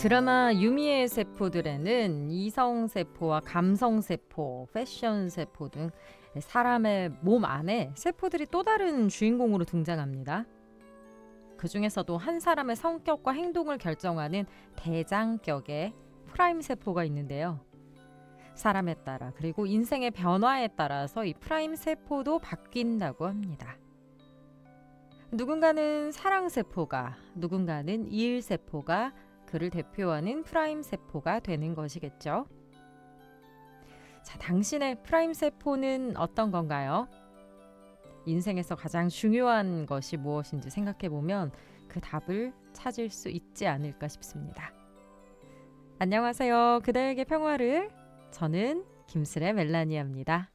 드라마 유미의 세포들에는 이성세포와 감성세포, 패션세포 등 사람의 몸 안에 세포들이 또 다른 주인공으로 등장합니다. 그 중에서도 한 사람의 성격과 행동을 결정하는 대장격의 프라임 세포가 있는데요. 사람에 따라 그리고 인생의 변화에 따라서 이 프라임 세포도 바뀐다고 합니다. 누군가는 사랑세포가, 누군가는 일세포가 그를 대표하는 프라임 세포가 되는 것이겠죠. 자, 당신의 프라임 세포는 어떤 건가요? 인생에서 가장 중요한 것이 무엇인지 생각해 보면 그 답을 찾을 수 있지 않을까 싶습니다. 안녕하세요. 그대에게 평화를. 저는 김슬의 멜라니아입니다.